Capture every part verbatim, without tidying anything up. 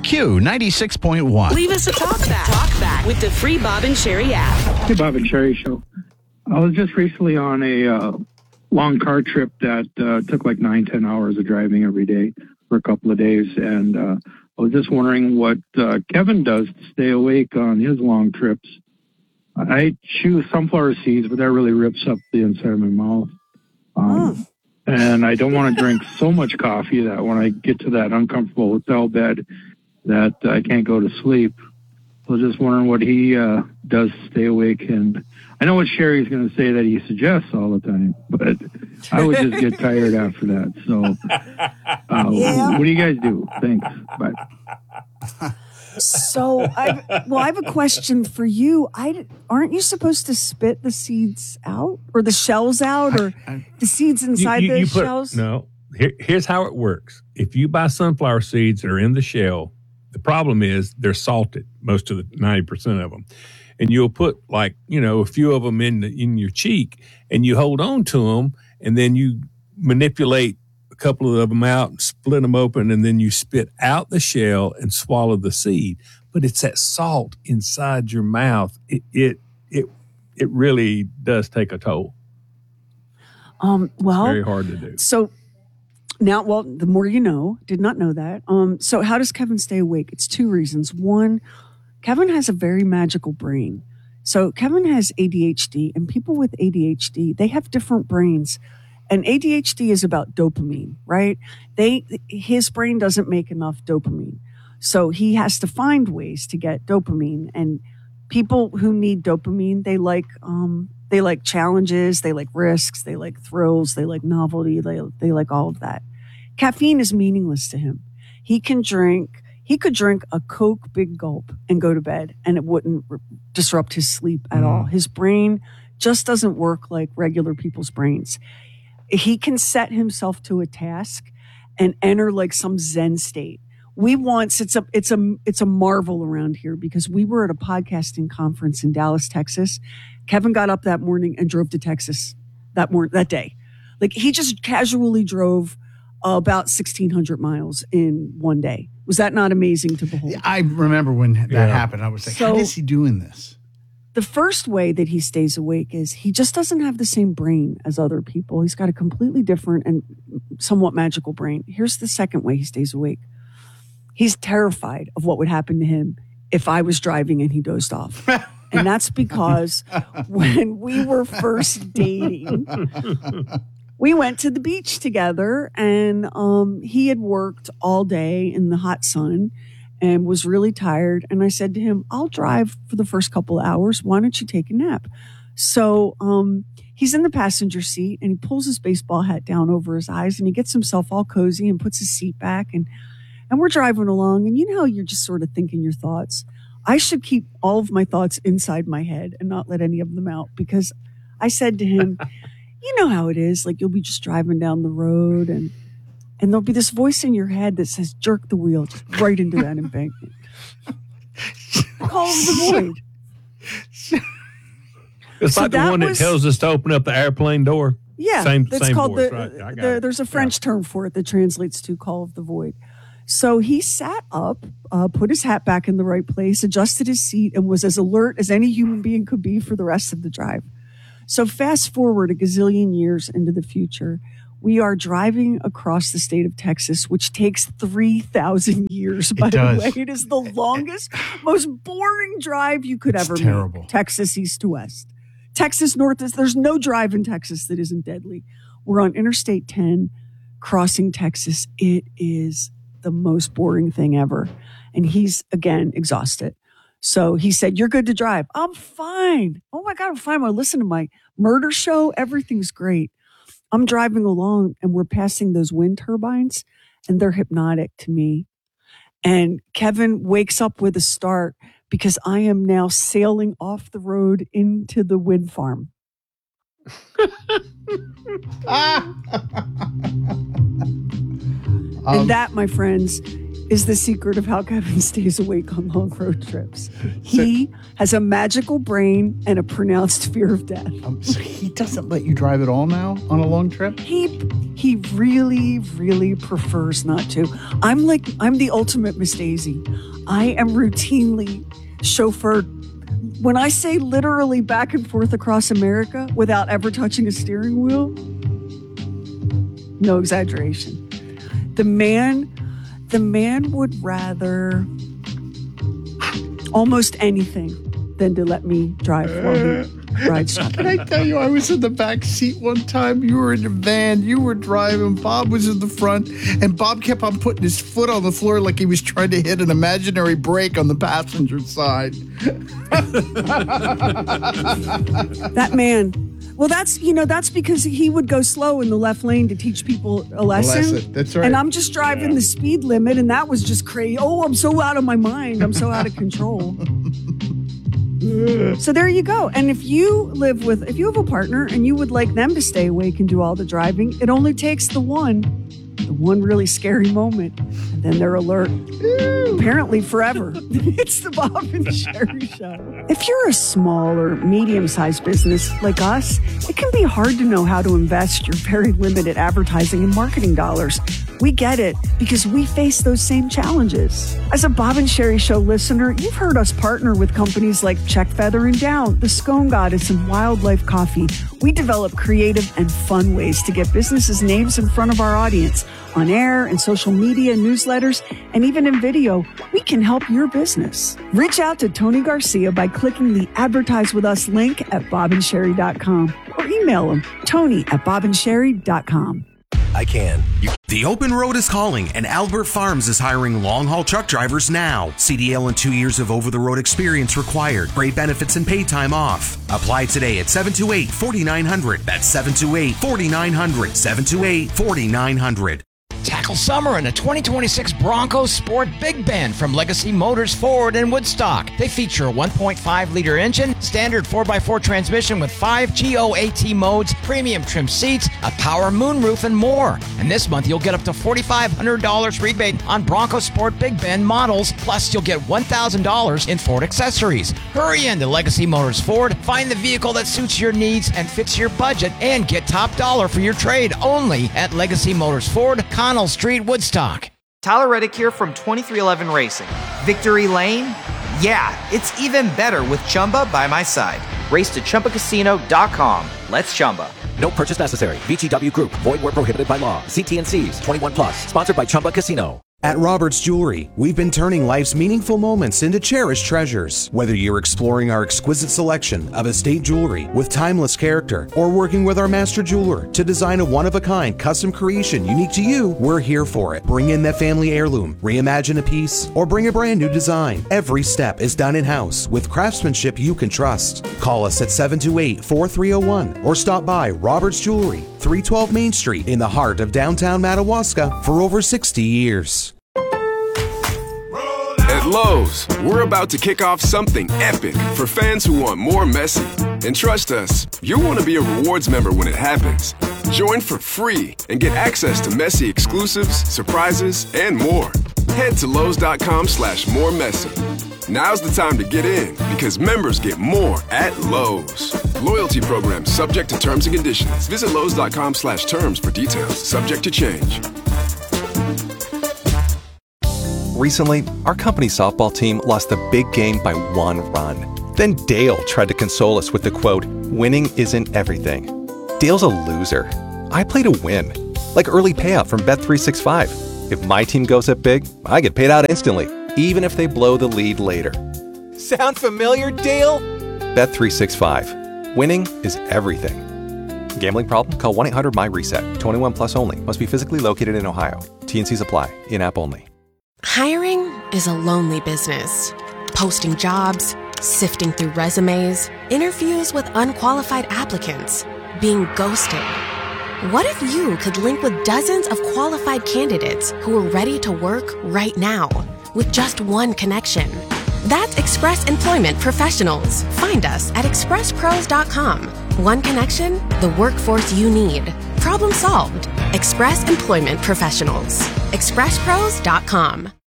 Q ninety-six point one. Leave us a talk back. Talk back with the free Bob and Sherry app. Hey, Bob and Sherry show. I was just recently on a uh, long car trip that uh, took like nine, ten hours of driving every day for a couple of days. And uh, I was just wondering what uh, Kevin does to stay awake on his long trips. I chew sunflower seeds, but that really rips up the inside of my mouth. Um, oh. And I don't want to drink so much coffee that when I get to that uncomfortable hotel bed that I can't go to sleep. So I was just wondering what he uh, does to stay awake. And I know what Sherry's going to say that he suggests all the time, but I would just get tired after that. So uh, yeah. What do you guys do? Thanks. Bye. So, I've, well, I have a question for you. I, aren't you supposed to spit the seeds out or the shells out or I, I, the seeds inside you, you, the you put, shells? No. Here, here's how it works. If you buy sunflower seeds that are in the shell, the problem is they're salted, most of the ninety percent of them. And you'll put like, you know, a few of them in the, in your cheek and you hold on to them and then you manipulate a couple of them out and split them open and then you spit out the shell and swallow the seed. But it's that salt inside your mouth. It it it, it really does take a toll. Um, well, it's very hard to do. So now, well, the more you know, did not know that. Um, so how does Kevin stay awake? It's two reasons. One, Kevin has a very magical brain. So Kevin has A D H D, and people with A D H D, they have different brains. And A D H D is about dopamine, right? They his brain doesn't make enough dopamine. So he has to find ways to get dopamine. And people who need dopamine, they like um, they like challenges, they like risks, they like thrills, they like novelty, they they like all of that. Caffeine is meaningless to him. He can drink, he could drink a Coke big gulp and go to bed and it wouldn't r- disrupt his sleep at mm. all. His brain just doesn't work like regular people's brains. He can set himself to a task and enter like some Zen state. We once, it's a, it's a, it's a marvel around here because we were at a podcasting conference in Dallas, Texas. Kevin got up that morning and drove to Texas that morning, that day. Like he just casually drove uh, about sixteen hundred miles in one day. Was that not amazing to behold? I remember when that yeah. happened. I was like, so, how is he doing this? The first way that he stays awake is he just doesn't have the same brain as other people. He's got a completely different and somewhat magical brain. Here's the second way he stays awake. He's terrified of what would happen to him if I was driving and he dozed off. And that's because when we were first dating, we went to the beach together and um, he had worked all day in the hot sun and was really tired. And I said to him, I'll drive for the first couple of hours. Why don't you take a nap? So um, he's in the passenger seat and he pulls his baseball hat down over his eyes and he gets himself all cozy and puts his seat back. And, and we're driving along. And you know how you're just sort of thinking your thoughts. I should keep all of my thoughts inside my head and not let any of them out because I said to him, you know how it is. Like you'll be just driving down the road and And there'll be this voice in your head that says, jerk the wheel just right into that embankment. Call of the void. It's so like the one was, that tells us to open up the airplane door. Yeah. Same, that's same called voice, the, right? the there's a French yeah. term for it that translates to call of the void. So he sat up, uh, put his hat back in the right place, adjusted his seat, and was as alert as any human being could be for the rest of the drive. So fast forward a gazillion years into the future, we are driving across the state of Texas, which takes three thousand years, by the way. It is the longest, most boring drive you could it's ever terrible. make. Texas east to west. Texas north is, there's no drive in Texas that isn't deadly. We're on Interstate ten, crossing Texas. It is the most boring thing ever. And he's, again, exhausted. So he said, you're good to drive. I'm fine. Oh my God, I'm fine. I listen to my murder show. Everything's great. I'm driving along and we're passing those wind turbines and they're hypnotic to me. And Kevin wakes up with a start because I am now sailing off the road into the wind farm. And that, my friends, is the secret of how Kevin stays awake on long road trips. He has a magical brain and a pronounced fear of death. Um, so he doesn't let you drive at all now on a long trip? He he really, really prefers not to. I'm like, I'm the ultimate Miss Daisy. I am routinely chauffeured. When I say literally back and forth across America without ever touching a steering wheel, no exaggeration. The man, the man would rather almost anything than to let me drive while he rides shotgun. Can I tell you, I was in the back seat one time. You were in the van. You were driving. Bob was in the front. And Bob kept on putting his foot on the floor like he was trying to hit an imaginary brake on the passenger side. That man. Well, that's, you know, that's because he would go slow in the left lane to teach people a lesson. A lesson. That's right. And I'm just driving yeah. the speed limit, and that was just crazy. Oh, I'm so out of my mind. I'm so out of control. So there you go. And if you live with, if you have a partner and you would like them to stay awake and do all the driving, it only takes the one, the one really scary moment, and then they're alert. Apparently forever. It's the Bob and Sherry Show. If you're a small or medium-sized business like us, it can be hard to know how to invest your very limited advertising and marketing dollars. We get it because we face those same challenges. As a Bob and Sherry Show listener, you've heard us partner with companies like Check Feather and Down, The Scone Goddess, and Wildlife Coffee. We develop creative and fun ways to get businesses' names in front of our audience. On air and social media, newsletters, and even in video, we can help your business. Reach out to Tony Garcia by clicking the Advertise With Us link at bob and sherry dot com or email him, Tony at bob and sherry dot com. I can. You- the open road is calling, and Albert Farms is hiring long-haul truck drivers now. C D L and two years of over-the-road experience required. Great benefits and paid time off. Apply today at seven two eight, four nine zero zero. That's seven two eight, four nine zero zero. seven two eight, four nine zero zero. Tackle summer in a twenty twenty-six Bronco Sport Big Bend from Legacy Motors Ford in Woodstock. They feature a one point five liter engine, standard four by four transmission with five G O A T modes, premium trim seats, a power moonroof, and more. And this month you'll get up to four thousand five hundred dollars rebate on Bronco Sport Big Bend models, plus you'll get one thousand dollars in Ford accessories. Hurry into Legacy Motors Ford, find the vehicle that suits your needs and fits your budget, and get top dollar for your trade only at Legacy Motors Ford, Connell Street, Woodstock. Tyler Reddick here from twenty-three eleven Racing. Victory Lane? Yeah, it's even better with Chumba by my side. Race to Chumba Casino dot com. Let's Chumba. No purchase necessary. V G W Group. Void where prohibited by law. See T and C's. twenty-one plus. Sponsored by Chumba Casino. At Roberts Jewelry, we've been turning life's meaningful moments into cherished treasures. Whether you're exploring our exquisite selection of estate jewelry with timeless character or working with our master jeweler to design a one-of-a-kind custom creation unique to you, we're here for it. Bring in that family heirloom, reimagine a piece, or bring a brand new design. Every step is done in-house with craftsmanship you can trust. Call us at seven two eight, four three zero one or stop by Roberts Jewelry, three twelve Main Street in the heart of downtown Madawaska for over sixty years. At Lowe's, we're about to kick off something epic for fans who want more Messi. And trust us, you'll want to be a rewards member when it happens. Join for free and get access to Messi exclusives, surprises, and more. Head to Lowe's.com slash more Messi. Now's the time to get in because members get more at Lowe's. Loyalty program subject to terms and conditions. Visit Lowe's.com slash terms for details. Subject to change. Recently, our company softball team lost the big game by one run. Then Dale tried to console us with the quote, "Winning isn't everything." Dale's a loser. I play to win. Like early payout from Bet three sixty-five. If my team goes up big, I get paid out instantly, even if they blow the lead later. Sound familiar, Dale? Bet three sixty-five. Winning is everything. Gambling problem? Call one eight hundred M Y reset. twenty-one plus only. Must be physically located in Ohio. T and Cs apply. In-app only. Hiring is a lonely business. Posting jobs, sifting through resumes, interviews with unqualified applicants, being ghosted. What if you could link with dozens of qualified candidates who are ready to work right now with just one connection? That's Express Employment Professionals. Find us at express pros dot com. One connection, the workforce you need. Problem solved. Express Employment Professionals. express pros dot com.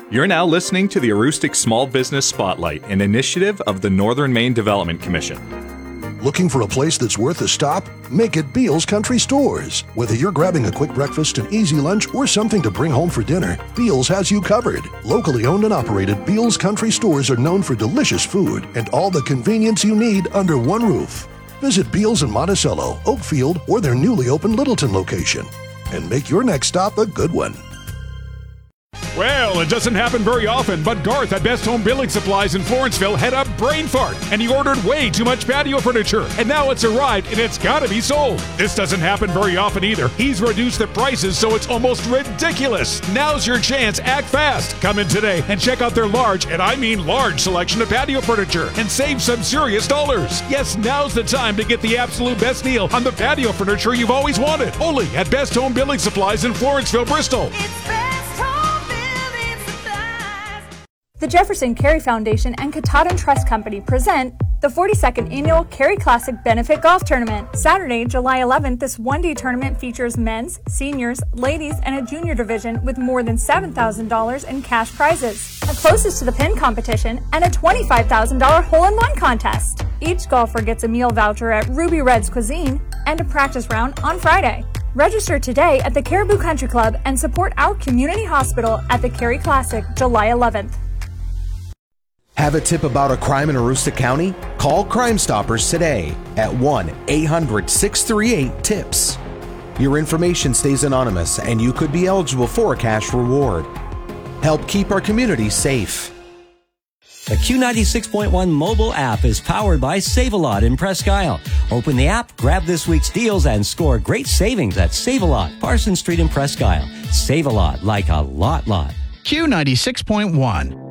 You're now listening to the Aroostook Small Business Spotlight, an initiative of the Northern Maine Development Commission. Looking for a place that's worth a stop? Make it Beals Country Stores. Whether you're grabbing a quick breakfast, an easy lunch, or something to bring home for dinner, Beals has you covered. Locally owned and operated, Beals Country Stores are known for delicious food and all the convenience you need under one roof. Visit Beals in Monticello, Oakfield, or their newly opened Littleton location. And make your next stop a good one. Well, it doesn't happen very often, but Garth at Best Home Building Supplies in Florenceville had a brain fart, and he ordered way too much patio furniture, and now it's arrived, and it's gotta be sold. This doesn't happen very often either. He's reduced the prices, so it's almost ridiculous. Now's your chance. Act fast. Come in today and check out their large, and I mean large, selection of patio furniture, and save some serious dollars. Yes, now's the time to get the absolute best deal on the patio furniture you've always wanted. Only at Best Home Building Supplies in Florenceville, Bristol. The Jefferson Carey Foundation and Katahdin Trust Company present the forty-second Annual Carey Classic Benefit Golf Tournament. Saturday, July eleventh, this one-day tournament features men's, seniors, ladies, and a junior division with more than seven thousand dollars in cash prizes, a closest to the pin competition, and a twenty-five thousand dollars hole-in-one contest. Each golfer gets a meal voucher at Ruby Red's Cuisine and a practice round on Friday. Register today at the Caribou Country Club and support our community hospital at the Carey Classic, July eleventh. Have a tip about a crime in Aroostook County? Call Crime Stoppers today at one eight hundred six three eight TIPS. Your information stays anonymous and you could be eligible for a cash reward. Help keep our community safe. The Q ninety-six point one mobile app is powered by Save-A-Lot in Presque Isle. Open the app, grab this week's deals, and score great savings at Save-A-Lot, Parson Street in Presque Isle. Save-A-Lot, like a lot lot. Q ninety-six point one.